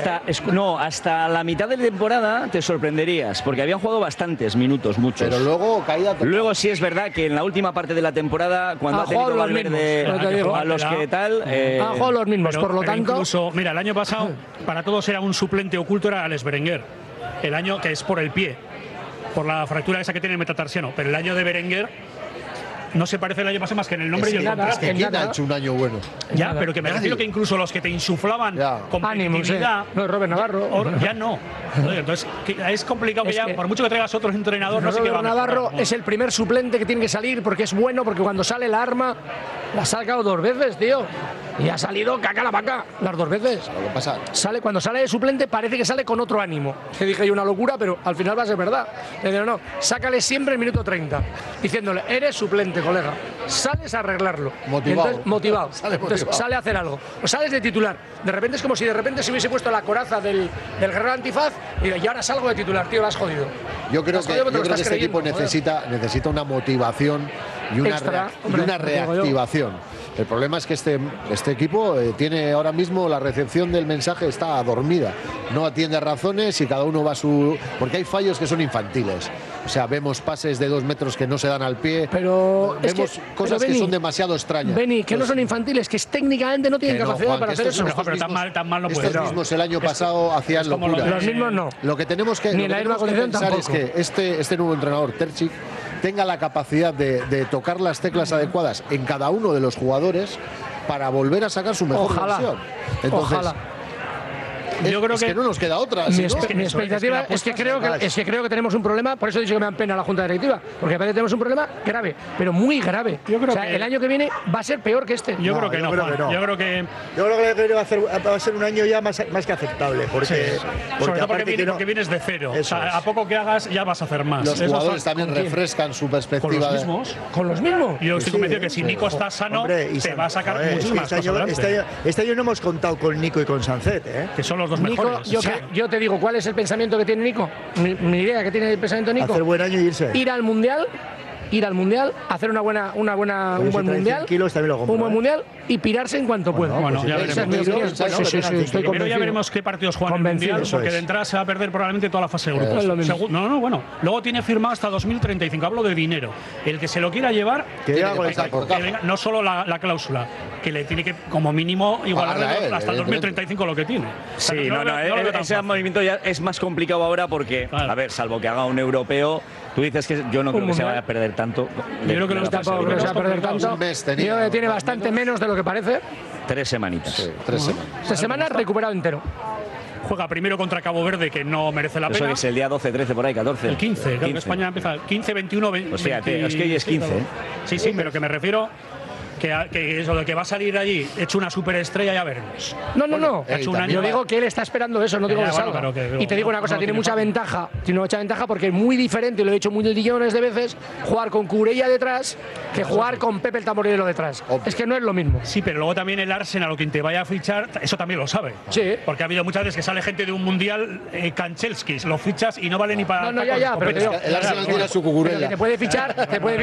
hasta la mitad de la temporada te sorprenderías, porque habían jugado bastantes minutos, muchos. Pero luego caía. Luego sí es verdad que en la última parte de la temporada, cuando ha tenido Valverde a los que tal... Han jugado los mismos, Pero- por lo pero tanto... Incluso, mira, el año pasado, para todos era un suplente oculto, era Alex Berenguer. El año que es por el pie, por la fractura esa que tiene el metatarsiano. Pero el año de Berenguer no se parece al año pasado más que en el nombre y el contrato. Es que ¿quién ha hecho un año bueno? Ya, pero que me refiero que incluso los que te insuflaban competitividad, No, Robert Navarro. ya no. Entonces, es complicado que Es ya, que por mucho que traigas otros entrenadores, no sé qué va a Robert mejorar, Navarro ¿no? es el primer suplente que tiene que salir porque es bueno, porque cuando sale la arma la ha sacado 2 veces, tío. Y ha salido caca la vaca las 2 veces. Lo que pasa. Cuando sale de suplente parece que sale con otro ánimo. Que dije yo una locura, pero al final va a ser verdad. Le digo, no, sácale siempre el minuto 30, diciéndole, eres suplente, colega. Sales a arreglarlo. Motivado. Entonces, motivado. Sale Entonces, motivado. sale a hacer algo. O sales de titular. De repente es como si de repente se hubiese puesto la coraza del guerrero antifaz y ahora salgo de titular, tío, lo has jodido. Yo creo Has jodido porque lo estás este equipo creyendo, joder. necesita una motivación y una, Extra, hombre, una lo digo yo. reactivación. El problema es que este equipo tiene ahora mismo la recepción del mensaje está dormida. No atiende a razones y cada uno va a su... Porque hay fallos que son infantiles. O sea, vemos pases de 2 metros que no se dan al pie. Pero es vemos que, cosas pero, Beni, que son demasiado extrañas. Beni, que no son infantiles, que técnicamente no tienen Que no, capacidad Juan, para que hacer eso. estos Pero tan mal no puede Estos ser. mismos el año pasado hacían como lo locura. Los mismos no. Lo que tenemos que, Ni lo en la que misma tenemos que condición pensar es tampoco. que este nuevo entrenador, Terzic, tenga la capacidad de tocar las teclas adecuadas en cada uno de los jugadores para volver a sacar su mejor Ojalá. versión. Entonces, Ojalá. Yo creo es que no nos queda otra. Mi, si no- mi expectativa es que creo que tenemos un problema, por eso he dicho que me dan pena la Junta Directiva, porque parece que tenemos un problema grave, pero muy grave. Yo creo o sea, que- el año que viene va a ser peor que este. Yo No, creo que yo no, creo Juan. que no. Yo creo que Yo creo que va a ser un año ya más que aceptable, porque, sobre todo porque, aparte que no- porque vienes de cero. O Eso sea, es. a poco que hagas ya vas a hacer más. los Eso jugadores está- también ¿con quién? refrescan su con perspectiva. los de- mismos. Con los mismos. Yo estoy Sí, convencido que si Nico está sano, Hombre, y te San- va a sacar joder, es que muchísimas cosas adelante. este año no hemos contado con Nico y con Sancet, ¿eh? Que son los dos Nico, mejores. yo te digo, ¿cuál es el pensamiento que tiene Nico? Mi idea que tiene el pensamiento de Nico. Hacer buen año y irse. Ir al mundial, hacer un buen Por eso mundial, 100 kilos también lo compro, un buen ¿eh? mundial y pirarse en cuanto pueda. Bueno, ya Esa es mi veremos. opinión. Bueno, Sí, sí, sí, estoy Primero ya convencido. veremos qué partidos juegan en el Convencido, Mundial, eso porque es. de entrada se va a perder probablemente toda la fase de grupos. Es lo mismo. Bueno. Luego tiene firmado hasta 2035, hablo de dinero. El que se lo quiera llevar, Que Tiene haga que con pasar el por saco. caja. no solo la cláusula, que le tiene que, como mínimo, igualar Pagarla a él, hasta el evidentemente. 2035 lo que tiene. Sí, Yo no, lo veo- yo lo veo tan ese fácil. movimiento ya es más complicado ahora porque, Claro. a ver, salvo que haga un europeo, tú dices que yo no creo que se mundial. vaya a perder tanto. Yo creo que de los la fase Tampoco de creo que se va a grupos. perder tanto. Un mes tenía, Yo creo que tiene más bastante menos de lo que parece. 3 semanitas. Sí, 3 semanas. Esta semana recuperado entero. Juega primero contra Cabo Verde, que no merece la Eso pena. que es el día 12, 13, por ahí, 14. El 15, creo que 15. España empieza el 15, 21, 20. O sea, es que hoy es 15, ¿eh? Sí, pero que me refiero que eso de que va a salir allí hecho una superestrella, ya veremos. No. ha hecho un también año. Yo digo que él está esperando eso, no digo Ya, que bueno, salga. pero que- Y te digo una no, cosa, no tiene tiene mucha ventaja porque es muy diferente, y lo he dicho millones de veces, jugar con Cucurella detrás que jugar con Pepe el Tamborilero detrás. Obvio. Es que no es lo mismo. Sí, pero luego también el Arsenal o quien te vaya a fichar, eso también lo sabe. Sí. Porque ha habido muchas veces que sale gente de un mundial, Kanchelskis, lo fichas y no vale ni para. No, ya, pero te digo, El Arsenal tiene a su pero Cucurella. que te puede fichar,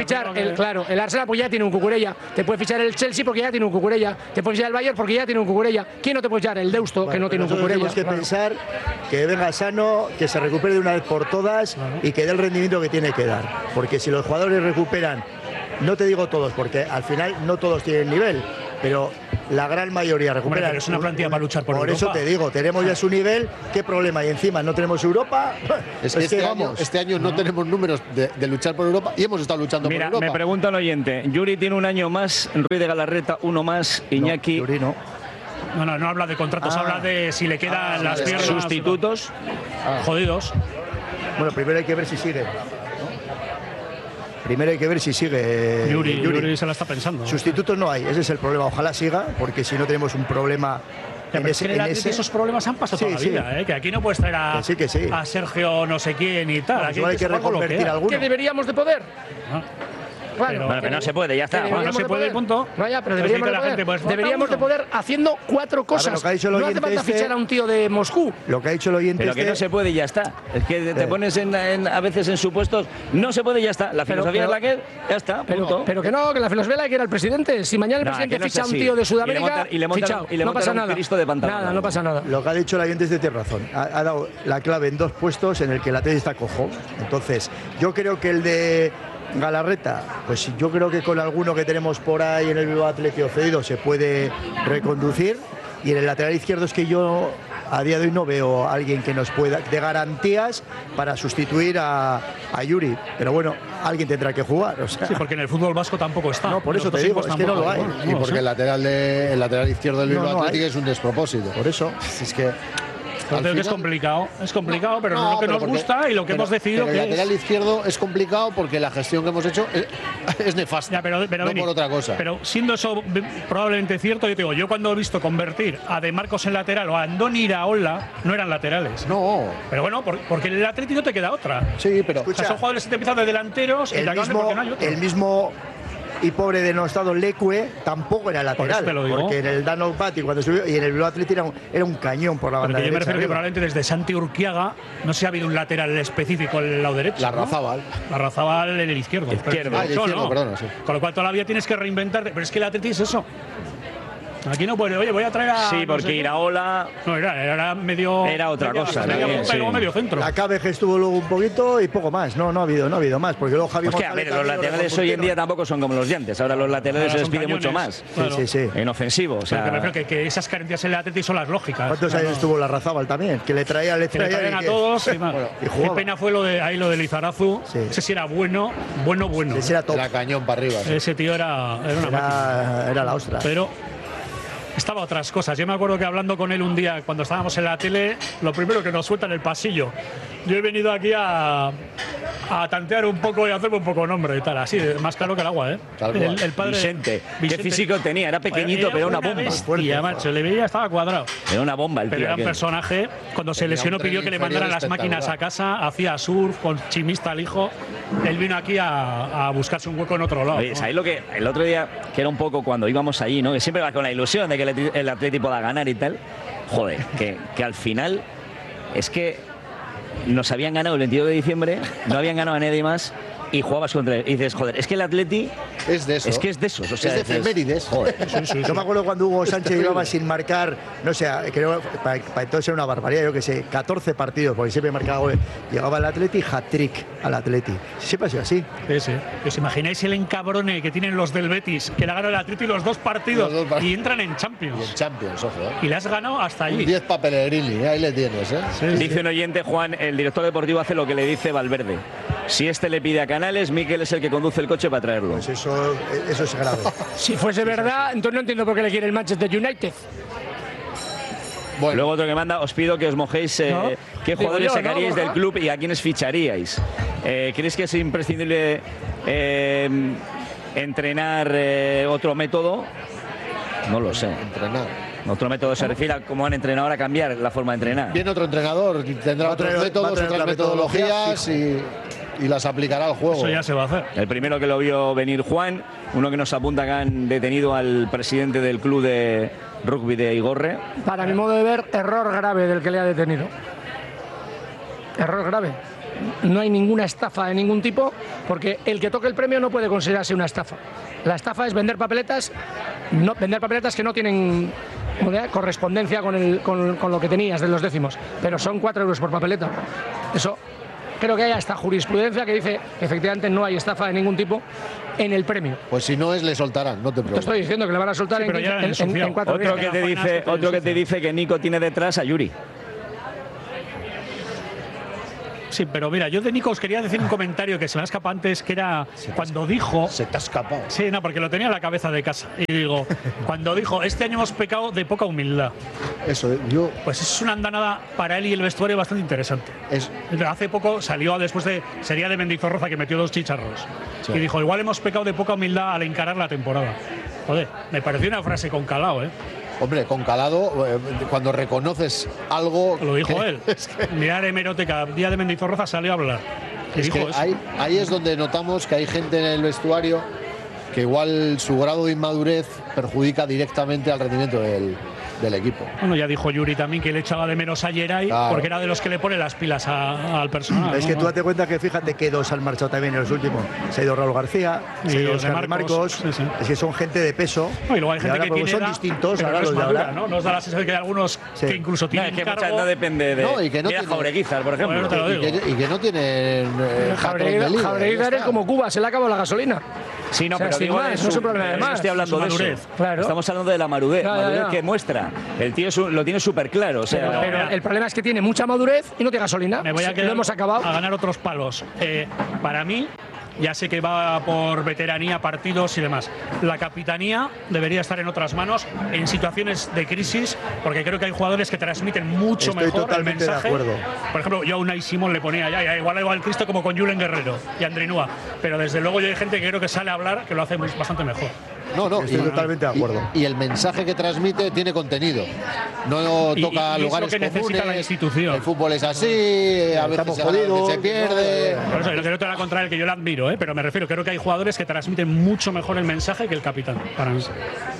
el Arsenal pues ya tiene un Cucurella, te puede fichar el Chelsea porque ya tiene un Cucurella, te puede fichar el Bayern porque ya tiene un Cucurella. ¿Quién no te puede fichar? El Deusto, que no tiene un Nosotros Cucurella. tenemos que pensar que venga sano, que se recupere de una vez por todas y que dé el rendimiento que tiene que dar. Porque si los jugadores recuperan, no te digo todos, porque al final no todos tienen nivel, pero la gran mayoría recuperan. pero es una plantilla para luchar por Por Europa. eso te digo, tenemos ya su nivel, ¿qué problema? Y encima no tenemos Europa. Es que este año no tenemos números de luchar por Europa y hemos estado luchando Mira, por Europa. me pregunta el oyente, Yuri tiene un año más, Ruiz de Galarreta uno más, Iñaki, Yuri no. No habla de contratos, habla de si le quedan las vale, piernas. sustitutos. Jodidos. Bueno, primero hay que ver si sigue. Primero hay que ver si sigue Yuri se la está pensando. Sustitutos no hay, ese es el problema. Ojalá siga, porque si no tenemos un problema. Esos problemas han pasado toda la vida, que aquí no puedes traer a Sergio no sé quién y tal. Aquí hay que reconvertir a alguno. Que deberíamos de poder. Bueno, pero no se puede, ya está. No se puede, punto. Vaya, pero deberíamos de poder haciendo 4 cosas. No hace falta fichar a un tío de Moscú. Lo que ha dicho el oyente pero que no se puede y ya está. Es que te pones a veces en supuestos. No se puede y ya está. La filosofía es la que ya está, punto. Pero que no, que la filosofía es la que era el presidente. Si mañana el presidente ficha a un tío de Sudamérica, no pasa nada. Nada, no pasa nada. Lo que ha dicho el oyente tiene razón. Ha dado la clave en 2 puestos en el que el Atleti está cojo. Entonces, yo creo que el de Galarreta, pues yo creo que con alguno que tenemos por ahí en el Bilbao Athletic cedido se puede reconducir. Y en el lateral izquierdo es que yo a día de hoy no veo a alguien que nos pueda de garantías para sustituir a Yuri. Pero bueno, alguien tendrá que jugar. O sea. Sí, porque en el fútbol vasco tampoco está. No, por eso te digo, es que no lo hay. Y porque el lateral izquierdo del Bilbao Athletic es un despropósito. Por eso. Es que creo que es complicado, pero no lo que nos gusta y lo que hemos decidido que el lateral izquierdo es complicado porque la gestión que hemos hecho es nefasta, ya, pero no por otra cosa. Pero siendo eso probablemente cierto, yo te digo, yo cuando he visto convertir a De Marcos en lateral o a Andoni Iraola, no eran laterales. No. Pero bueno, porque en el Atlético no te queda otra. Sí, pero escucha, son jugadores que te empiezan de delanteros y el mismo y pobre denostado Leque tampoco era lateral, porque en el Danok Pati cuando subió y en el Bilbao Athletic era un cañón por la banda derecha. Yo me refiero que probablemente desde Santi Urquiaga no se ha habido un lateral específico en el lado derecho. Larrazábal en el izquierdo. Perdón, sí. Con lo cual todavía tienes que reinventarte, pero es que el Athletic es eso. Aquí no puede, oye, voy a traer a. Sí, porque Iraola. No, era medio. Era otra cosa. Medio centro. La Cabeje estuvo luego un poquito y poco más. No ha habido más. Porque luego Javi. Pues que, a ver, los laterales hoy en día tampoco son como los de antes. Ahora los laterales se les pide mucho más. Claro. Sí. En ofensivo. O sea, me refiero que esas carencias en el Atleti son las lógicas. ¿Cuántos años estuvo Larrazábal también? Que le traían a todos. Y qué pena fue lo de Lizarazu. Sí. Ese sí era bueno. Ese era top. Era cañón para arriba. Sí. Ese tío era una máquina. Era la ostra. Pero estaba otras cosas. Yo me acuerdo que hablando con él un día, cuando estábamos en la tele, lo primero que nos suelta en el pasillo. Yo he venido aquí a tantear un poco y a hacerme un poco nombre y tal. Así, más claro que el agua, ¿eh? El padre Vicente. ¿Qué físico tenía? Era pequeñito, pero era una bomba. Bestia, macho. Le veía, estaba cuadrado. Era una bomba el tío. Pero era un personaje. Cuando se lesionó pidió que le mandaran las máquinas a casa, hacía surf con chimista al hijo. Él vino aquí a buscarse un hueco en otro lado. Oye, ¿sabéis lo que el otro día, que era un poco cuando íbamos allí, ¿no? Que siempre va con la ilusión de que el Atleti pueda ganar y tal. Joder, que al final es que nos habían ganado el 22 de diciembre, no habían ganado a nadie más y jugabas contra él. Y dices, joder, es que el Atleti es de eso. Es que es de esos. O sea, es de efemérides. Joder. Yo me acuerdo cuando Hugo Sánchez llevaba sin marcar, no sé, creo para entonces era una barbaridad, yo que sé, 14 partidos, porque siempre marcaba goles. Llegaba al Atleti, hat-trick al Atleti. Siempre ha sido así. Sí. ¿Os imagináis el encabrone que tienen los del Betis, que le ganado el Atleti los 2 partidos y entran en Champions? Y en Champions, ojo. Y le has ganado hasta allí. 10 para Pellegrini, ahí le tienes, ¿eh? Sí. Dice un oyente, Juan, el director deportivo hace lo que le dice Valverde. Si este le pide a Canales, Mikel es el que conduce el coche para traerlo. Pues eso es grave. Si fuese verdad, entonces no entiendo por qué le quiere el Manchester United. Bueno. Luego otro que manda, os pido que os mojéis qué jugadores sacaríais del club y a quiénes ficharíais. ¿Creéis que es imprescindible entrenar otro método? No lo sé. Entrenar. Otro método se refiere a cómo han entrenado ahora a cambiar la forma de entrenar. Viene otro entrenador, tendrá otros métodos, otras metodologías y las aplicará al juego. Eso ya se va a hacer. El primero que lo vio venir Juan, uno que nos apunta que han detenido al presidente del club de rugby de Igorre. Para mi modo de ver, error grave del que le ha detenido. Error grave. No hay ninguna estafa de ningún tipo, porque el que toque el premio no puede considerarse una estafa. La estafa es vender papeletas que no tienen correspondencia con lo que tenías de los décimos, pero son 4 euros por papeleta. Eso creo que hay hasta jurisprudencia que dice que efectivamente no hay estafa de ningún tipo en el premio. Pues si no es, le soltarán, no te preocupes. Te estoy diciendo que le van a soltar en 4 días. Otro que te dice que Nico tiene detrás a Yuri. Sí, pero mira, yo de Nico os quería decir un comentario que se me ha escapado antes, que era cuando dijo… Se te ha escapado. Sí, no, porque lo tenía en la cabeza de casa. Y digo, cuando dijo, este año hemos pecado de poca humildad. Eso, yo… Pues es una andanada para él y el vestuario bastante interesante. Hace poco salió, sería de Mendizorroza, que metió 2 chicharros. Sí. Y dijo, igual hemos pecado de poca humildad al encarar la temporada. Joder, me pareció una frase con calado, ¿eh? Hombre, con calado, cuando reconoces algo… Lo dijo él. Mirad hemeroteca, día de Mendizorroza salió a hablar. Es que ahí es donde notamos que hay gente en el vestuario que igual su grado de inmadurez perjudica directamente al rendimiento del equipo. Bueno, ya dijo Yuri también que le echaba de menos a Yeray, claro, porque era de los que le pone las pilas al personal. Es que tú date cuenta que fíjate que 2 han marchado también en los últimos. Se ha ido Raúl García, se ha ido Oscar Marcos. Sí. Es que son gente de peso. No, y luego hay gente que tiene son distintos ahora los de ahora. ¿No? Nos da la sensación de que hay algunos que incluso tienen que cargo. No depende de… No, y que no tiene Jaureguizar, por ejemplo. Y que no tienen… Jaureguizar es como Cuba, se le ha acabado la gasolina. Sí, no, o sea, pero digo, más, no es un problema de más. No estoy hablando de madurez. eso. Claro. Estamos hablando de la madurez que muestra. El tío lo tiene súper claro. O sea, pero el problema es que tiene mucha madurez y no tiene gasolina. Me voy a quedar lo hemos acabado a ganar otros palos. Para mí, ya sé que va por veteranía, partidos y demás. La capitanía debería estar en otras manos en situaciones de crisis, porque creo que hay jugadores que transmiten mucho mejor el mensaje. De acuerdo. Por ejemplo, yo a Unai Simón le ponía ya igual Cristo como con Julen Guerrero y Andrinúa, pero desde luego yo hay gente que creo que sale a hablar que lo hace bastante mejor. No, estoy totalmente de acuerdo. Y el mensaje que transmite tiene contenido. No toca lugares es lo que necesita la institución. El fútbol es así, a veces se pierde. Por eso, que no te va a contra el que yo le admiro, pero me refiero, creo que hay jugadores que transmiten mucho mejor el mensaje que el capitán, para mí.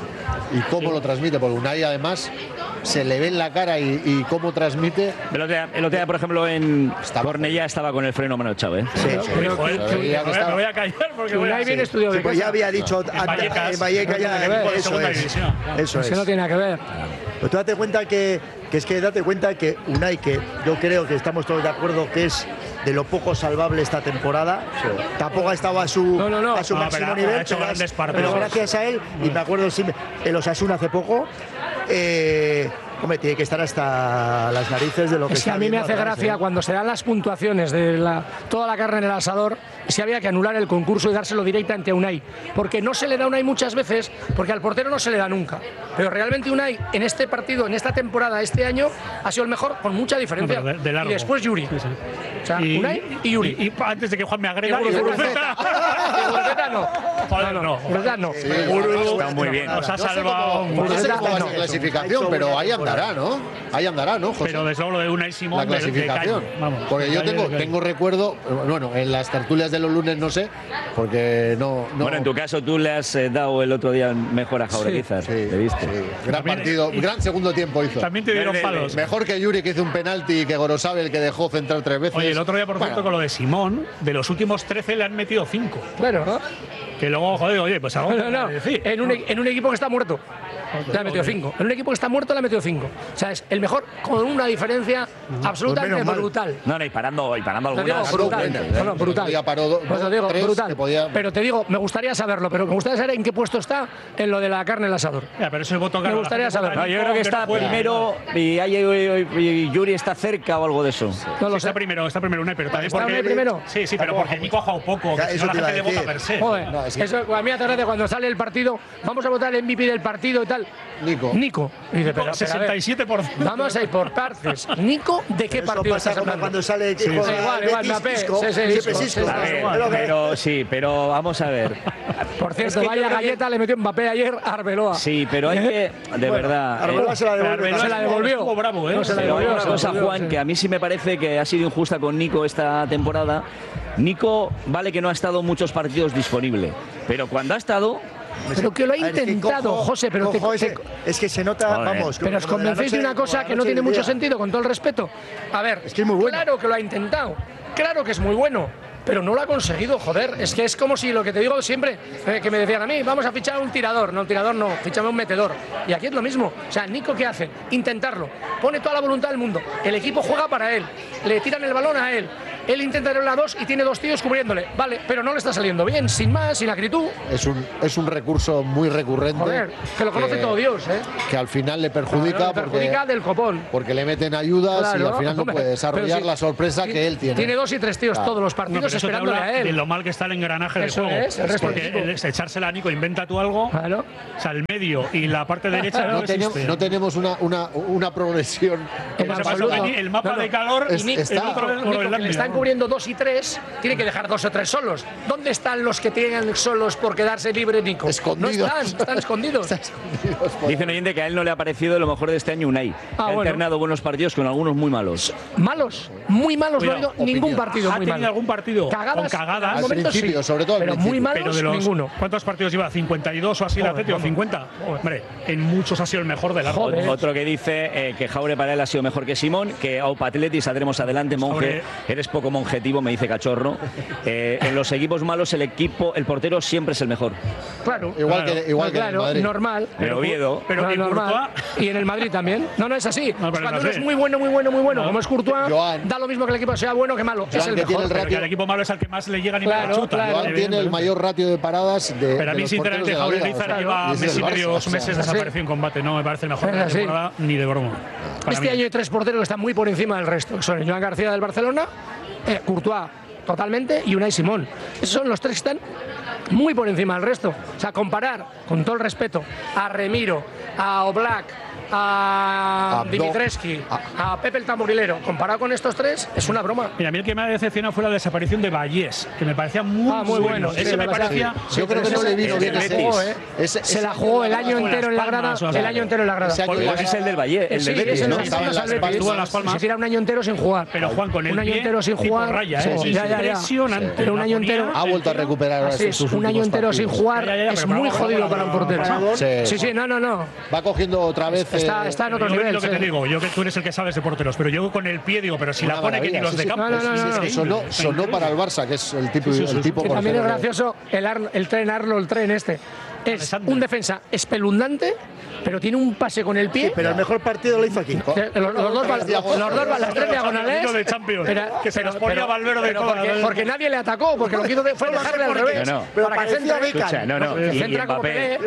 ¿Y cómo lo transmite? Porque Unai, además, se le ve en la cara y cómo transmite. El otro día, por ejemplo, en Cornellá estaba con el freno manchado, ¿eh? Sí. Me voy a callar porque Unai viene estudiado de pues ya había dicho en Vallecas ya. Eso es. Que no tiene nada que ver. Pero tú date cuenta que es que date cuenta que Unai, que yo creo que estamos todos de acuerdo que es de lo poco salvable esta temporada, tampoco ha estado a su máximo nivel, pero gracias a él, y me acuerdo el Osasuna hace poco, hombre, tiene que estar hasta las narices de lo que está. A mí me hace gracia cuando se dan las puntuaciones de toda la carne en el asador, si había que anular el concurso y dárselo directamente a Unai, porque no se le da a Unai muchas veces, porque al portero no se le da nunca, pero realmente Unai en este partido, en esta temporada, este año, ha sido el mejor con mucha diferencia. No, de largo. Y después Yuri. Sí. O sea, Unai y Yuri. Y antes de que Juan me agrega, Guruceta no. Guruceta no. Está muy bien. Nos ha salvado. No sé cómo va la clasificación, pero ahí andará, ¿no? Ahí andará, ¿no, José? Pero desde luego lo de Unai Simón. La clasificación. Porque yo tengo recuerdo, bueno, en las tertulias de los lunes no sé, porque no. Bueno, en tu caso tú le has dado el otro día mejor a Jaureguizar. Sí, ¿viste? Sí. Gran partido, gran segundo tiempo hizo. También te dieron palos. Mejor que Yuri, que hizo un penalti, y que Gorosabel, que dejó centrar 3 veces. Oye, el otro día, por cierto, con lo de Simón, de los últimos 13 le han metido 5. Bueno, ¿no? Que luego, joder, oye, pues algo decir. En un equipo que está muerto le ha metido 5. En un equipo que está muerto le ha metido 5. O sea, es el mejor con una diferencia absolutamente brutal. No, y parando algunas. Brutal. Ya paró brutal. Pero te digo, me gustaría saberlo, pero me gustaría saber en qué puesto está en lo de la carne en el asador. Ya, pero ese voto me gustaría saberlo. Yo creo que está primero y Yuri está cerca o algo de eso. No lo sé. Está primero Unai, pero también porque… ¿Está primero? Sí, pero porque Nico ha jugado poco. Eso la gente de vota per se. Joder, eso a mí me hace gracia cuando sale el partido. Vamos a votar el MVP del partido y tal. Nico. Y dice, pero 67%. Vamos a ir por partes. Nico, ¿de qué partido pasa estás hablando? Cuando sale igual, Mbappé. Pero vamos a ver. Por cierto, vaya galleta le metió Mbappé ayer a Arbeloa. Sí, pero hay que, de verdad. Arbeloa se la devolvió. Se la devolvió. Bravo, no se la devolvió. Una cosa, Juan, que a mí sí me parece que ha sido injusta con Nico esta temporada. Nico, vale que no ha estado muchos partidos disponible, pero cuando ha estado… Pero que lo ha intentado, José, pero es que se nota, vamos. Pero os convencéis de una cosa que no tiene mucho sentido, con todo el respeto. A ver, es que es muy bueno. Claro que lo ha intentado, claro que es muy bueno, pero no lo ha conseguido, joder. Es que es como si lo que te digo siempre, que me decían a mí, vamos a fichar un tirador. No, un tirador no, fichame un metedor. Y aquí es lo mismo. O sea, Nico, ¿qué hace? Intentarlo. Pone toda la voluntad del mundo. El equipo juega para él. Le tiran el balón a él. Él intenta ir a 2 y tiene 2 tíos cubriéndole. Vale, pero no le está saliendo bien, sin más, sin acritud. Es un recurso muy recurrente. Joder, que lo conoce todo Dios, ¿eh? Que al final le perjudica, claro, le perjudica del copón. Porque le meten ayudas, claro, y al final no puede desarrollar la sorpresa que él tiene. Tiene 2 y 3 tíos todos los partidos esperándole a él. De lo mal que está el engranaje del juego. Es, el resto porque echársela a Nico, inventa tú algo. Claro. O sea, el medio y la parte derecha no tenemos una progresión. En absoluto. El mapa de calor y Nick, que le están cubriendo 2 y 3, tiene que dejar 2 o 3 solos. ¿Dónde están los que tienen solos por quedarse libre, Nico? Escondidos. No están escondidos. Dice un oyente que a él no le ha parecido lo mejor de este año Unai. Ha alternado buenos partidos con algunos muy malos. ¿Malos? Muy malos, no ha habido ningún partido muy malo. ¿Ha tenido algún partido cagadas, con cagadas? Al principio, sobre todo al pero principio. muy malos, pero de los, ninguno. ¿Cuántos partidos lleva? ¿52 o así el Atleti o 50? Hombre, en muchos ha sido el mejor del arco. Otro que dice que Jaure para él ha sido mejor que Simón, que Aupa Atleti saldremos adelante, Monje. Eres poco monjetivo, me dice Cachorro. En los equipos malos el portero siempre es el mejor. Claro. Igual que en el Madrid. Normal. Pero Oviedo. Pero normal. Y en el Madrid también. No, es así. No, cuando uno es muy bueno, como es Courtois, Joan, da lo mismo que el equipo sea bueno que malo. Joan, es el mejor. Pero que el equipo malo es al que más le llegan y Claro, más chuta. claro. Joan tiene el mayor ratio de paradas de. Pero a mí, sinceramente, Javier Lizar lleva mes y medio, 2 meses desaparecido en combate. No me parece el mejor de la temporada ni de broma. Este año hay 3 porteros que están muy por encima del resto. Son Joan García del Barcelona, Courtois totalmente y Unai Simón. Esos son los 3 que están muy por encima del resto. O sea, comparar, con todo el respeto, a Remiro, a Oblak, a Dimitrescu, a Pepe el Tamborilero, comparado con estos 3, es una broma. Mira, a mí el que me ha decepcionado fue la desaparición de Vallés, que me parecía muy bueno. Ese me parecía. Yo creo que no le vino bien se la jugó el año entero en la grada. El año entero en la grada. Pues es el del Valle, el del Betis, ¿no? Estuvo en Las Palmas. Se tira un año entero sin jugar. Pero Juan, con el un año entero sin jugar. Impresionante. Pero un año entero. Ha vuelto a recuperar un año entero sin jugar es muy jodido para un portero. Sí, no. Va cogiendo otra vez. Está en otro nivel. Lo que te digo, yo que tú eres el que sabes de porteros, pero yo con el pie digo, pero si la pone que ni los de campo. Sonó para el Barça, que es el tipo. Que también es gracioso el tren este. Es un defensa espeluznante, pero tiene un pase con el pie. Sí, pero el mejor partido lo hizo aquí. Los dos las 3 diagonales. De Champions, que se las ponía Valverde porque nadie le atacó, porque lo que hizo fue dejarle al revés. Pero para que centre Centra como Pelé.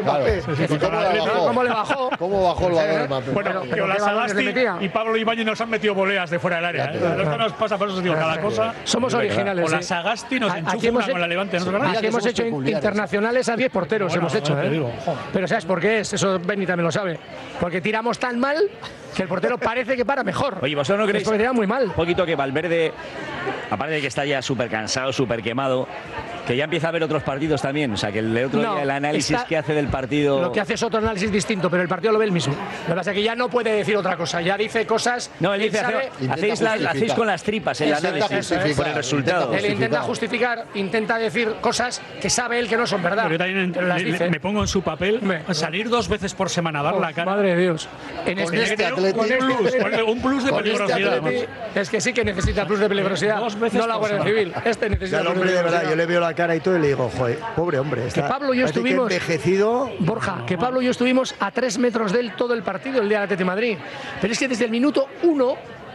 ¿Cómo le bajó? ¿Cómo bajó el balón de Mbappé? Bueno, que Olasagasti y Pablo Ibáñez nos han metido voleas de fuera del área. Esto nos pasa, por eso digo, cada cosa. Somos originales. Olasagasti nos enchufa una con la Levante. Aquí hemos hecho internacionales a 10 porteros, hemos hecho. Pero ¿sabes por qué es? Eso Benny también lo sabe. Porque tiramos tan mal que el portero parece que para mejor. Oye, ¿vosotros no creéis? Porque tira muy mal. Un poquito que Valverde, aparte de que está ya súper cansado, súper quemado, que ya empieza a ver otros partidos también. O sea, que el otro día el análisis que hace del partido. Lo que hace es otro análisis distinto, pero el partido lo ve el mismo. Lo que pasa es que ya no puede decir otra cosa. Ya dice cosas. No, él dice, hacéis con las tripas el análisis por el resultado. Él intenta justificar, intenta decir cosas que sabe él que no son verdad. Pero yo también me pongo en su papel, salir 2 veces por semana a dar la cara. Madre de Dios. Con este Atleti. Un plus de peligrosidad. Es que sí que necesita plus de peligrosidad. 2 veces no la Guardia Civil. Este necesita. El hombre, de verdad, yo le veo la cara y todo y le digo, joder, pobre hombre. Que Pablo y yo estuvimos. Envejecido. Borja, que Pablo y yo estuvimos a 3 metros de él todo el partido el día del Atleti Madrid. Pero es que desde el minuto 1,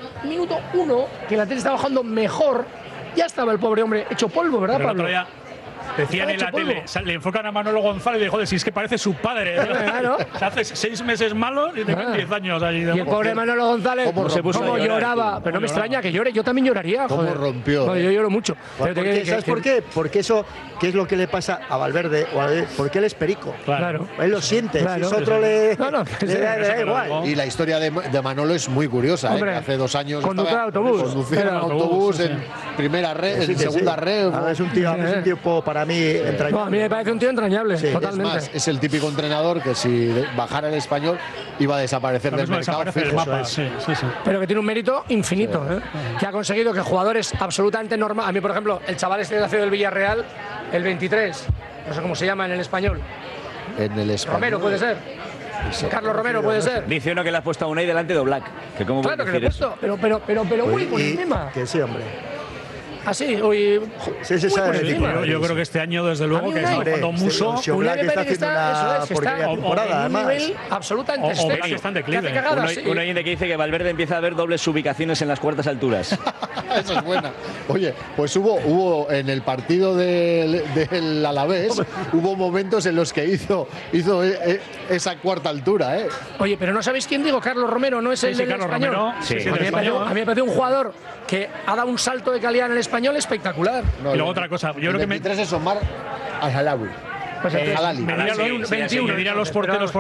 que el Atleti estaba bajando mejor, ya estaba el pobre hombre hecho polvo, ¿verdad, Pablo? Decían en la tele, le enfocan a Manolo González y dijo, joder, si es que parece su padre. Claro. Hace 6 meses malos y tengo 10 años allí. Y el pobre Manolo González, cómo lloraba. Pero no me extraña que llore, yo también lloraría. ¿Cómo rompió? No, yo lloro mucho. ¿Sabes por qué? Porque eso, ¿qué es lo que le pasa a Valverde? Porque él es perico. Claro. Él lo siente. Claro. Si es otro le da igual. Y la historia de Manolo es muy curiosa. Hace 2 años conducía autobús. Conducía un autobús en primera red, en segunda red. Es un tipo para mí entrañable. A mí me parece un tío entrañable, totalmente. Es más, es el típico entrenador que si bajara el Español iba a desaparecer del mercado. Pero que tiene un mérito infinito, que ha conseguido que jugadores absolutamente normales. A mí, por ejemplo, el chaval este nacido del Villarreal, el 23, no sé cómo se llama en el español. En el español. Romero puede ser. Carlos Romero puede ser. Dice uno que le has puesto a Unai delante de Oblak. Claro que le he puesto, pero muy por encima. Que sí, hombre. Así, hoy. Sí, se sabe. Yo creo que este año, desde luego, que está jugando Muso. Oblak está haciendo una porquería temporada, además. Un nivel absolutamente Oblak está en declive. Un oyente que dice que Valverde empieza a ver dobles ubicaciones en las cuartas alturas. Eso es buena. Oye, pues hubo en el partido del Alavés, hubo momentos en los que hizo esa cuarta altura, ¿eh? Oye, pero ¿no sabéis quién digo? Carlos Romero, ¿no es el del Carlos Español? Romero. Sí. A mí me parece un jugador que ha dado un salto de calidad en el Español espectacular. No, Y luego otra cosa, yo creo que 23 es Omar Al-Halawi. Pues Al-Halali. me dirán los porteros